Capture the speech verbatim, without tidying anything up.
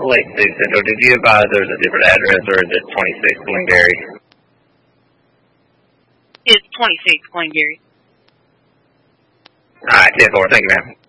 Lake City Central. Did you advise there's a different address, or is it twenty-six Glengarry? It's twenty-six Glengarry. All right, ten four. Thank you, ma'am.